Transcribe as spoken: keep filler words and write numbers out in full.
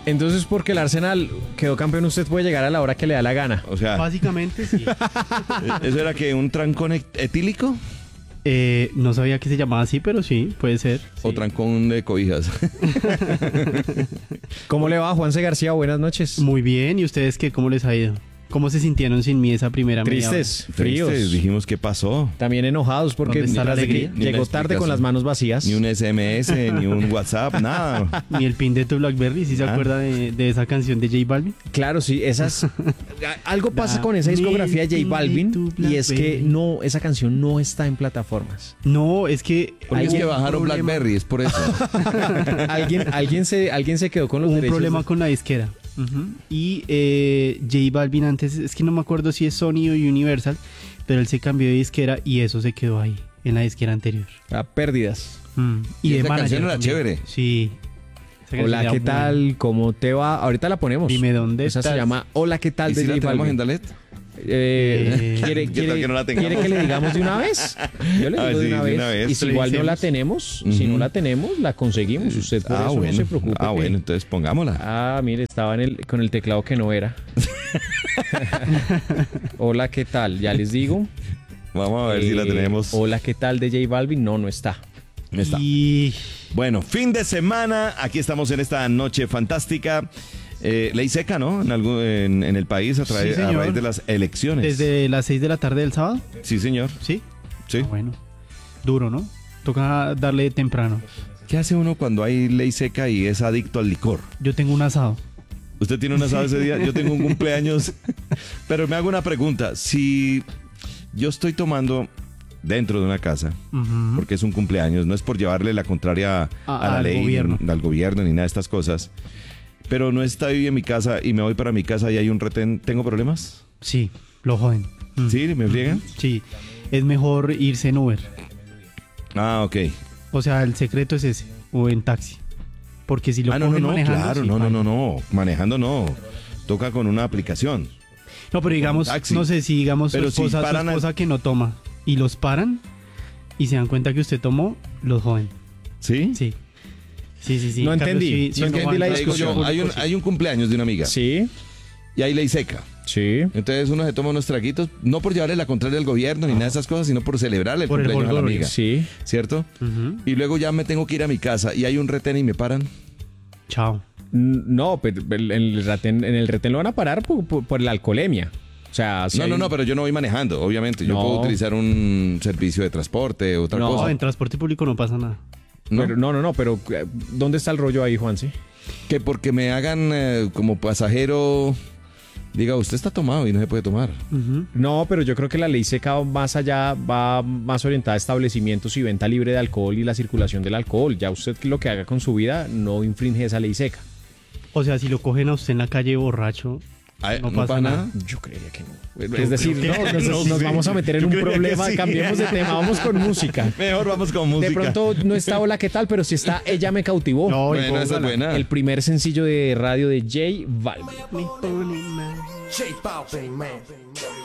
Entonces, porque el Arsenal quedó campeón, usted puede llegar a la hora que le da la gana. O sea, Básicamente, sí. ¿eso era que un trancón et- etílico? Eh, no sabía que se llamaba así, pero sí, puede ser. ¿O Sí. trancón de cobijas? ¿Cómo le va, Juanse García? Buenas noches. Muy bien, ¿y ustedes qué? ¿Cómo les ha ido? ¿Cómo se sintieron sin mí esa primera media hora? Tristes, fríos. Tristes, dijimos, ¿qué pasó? También enojados porque ¿Dónde está la tras de que alegría? Ni una llegó tarde con explicación. las manos vacías. Ni un S M S, ni un WhatsApp, nada. Ni el pin de tu Blackberry, ¿sí se Ah. acuerda de, de esa canción de J Balvin? Claro, sí, esas algo pasa con esa Dame discografía de el J Balvin pin de tu y es que Blackberry. no, esa canción no está en plataformas. No, es que... Porque es hubo que un bajaron problema- BlackBerry, es por eso. alguien, alguien se, alguien se quedó con los Hubo un derechos. problema de- con la disquera. Ujú. Y eh, J Balvin antes, es que no me acuerdo si es Sony o Universal, pero él se cambió de disquera y eso se quedó ahí, en la disquera anterior. a pérdidas. Mm. Y de esa manager canción era también. chévere. Sí. Esa canción Hola, era ¿qué buena. tal? ¿Cómo te va? Ahorita la ponemos. Dime dónde Esa se estás. llama Hola, ¿qué tal? ¿Y de si la J tenemos Balvin. en Dalet? Eh, Eh, ¿quiere, ¿qué quiere- tal que no la tengamos? quiere que le digamos de una vez? Yo le Ah, digo de sí, una de vez. una vez. Y si igual no la Revisemos. tenemos, si no Ujú. la tenemos, la conseguimos. Usted por Ah, eso bueno. no se preocupe. Ah, que- bueno, entonces pongámosla. Ah, mire, estaba en el, con el teclado que no era. Hola, ¿qué tal? Ya les digo. Vamos a ver si la Eh, tenemos. Hola, ¿qué tal? De J Balvin. No, no está. Está. Y Bueno, fin de semana. Aquí estamos en esta noche fantástica. Eh, ley seca, ¿no? En, algún, en, en el país a, tra- Sí, a señor. raíz de las elecciones. desde las seis de la tarde del sábado, Sí, señor. ¿sí? Sí. Ah, bueno. Duro, ¿no? Toca darle temprano. ¿Qué hace uno cuando hay ley seca y es adicto al licor? Yo tengo un asado. ¿Usted tiene un asado ese día? Yo tengo un cumpleaños. Pero me hago una pregunta. Si yo estoy tomando dentro de una casa, Ujú. porque es un cumpleaños, no es por llevarle la contraria A- a la al ley, gobierno. al gobierno ni nada de estas cosas, pero no estoy en mi casa y me voy para mi casa y hay un retén, ¿tengo problemas? Sí, lo joden. Mm. ¿Sí? ¿Me friegan? Sí, es mejor irse en Uber. Ah, ok. O sea, el secreto es ese, o en taxi. Porque si lo Ah, no, no, cogen no, manejando, claro, sí, no, no, paila. no, no, manejando no, toca con una aplicación. No, pero digamos, taxi. no sé si digamos Pero su si esposa, su paran al- esposa que no toma y los paran y se dan cuenta que usted tomó, los joden. ¿Sí? Sí. Sí, sí, sí. No En cambio, entendí, si- no si entendí van la a- Le digo yo, discusión. hay un, hay un cumpleaños de una amiga Sí, y hay ley seca. sí. Entonces uno se toma unos traguitos, no por llevarle la contraria al gobierno ni nada de esas cosas, sino por celebrarle el Por el cumpleaños a la jolgorio. amiga. Sí. ¿Cierto? Ujú. Y luego ya me tengo que ir a mi casa y hay un retén y me paran. Chao. N- No, pero el- el retén- en el retén lo van a parar por, por- por la alcoholemia. O sea, si No, hay- no, no, pero yo no voy manejando, obviamente. Yo No. puedo utilizar un servicio de transporte, otra No. No, cosa. en transporte público no pasa nada. ¿No? Pero- no, no, no, pero eh, ¿dónde está el rollo ahí, Juanse? Que porque me hagan eh, como pasajero, diga, usted está tomado y no se puede tomar. Ujú. No, pero yo creo que la ley seca va más allá, va más orientada a establecimientos y venta libre de alcohol y la circulación del alcohol. Ya usted lo que haga con su vida no infringe esa ley seca. O sea, si lo cogen a usted en la calle borracho, Ah, no, pasa nada. Yo creería que no. Es decir, creo no, que nos, no, nos sí. vamos a meter en Yo un creería que problema, sí. cambiemos de tema, vamos con música. Mejor vamos con música. De pronto no está Hola, ¿qué tal? Pero sí está Ella me cautivó. No, y Bueno, esa es póngala. buena. El primer sencillo de radio de J Balvin. J Balvin, man.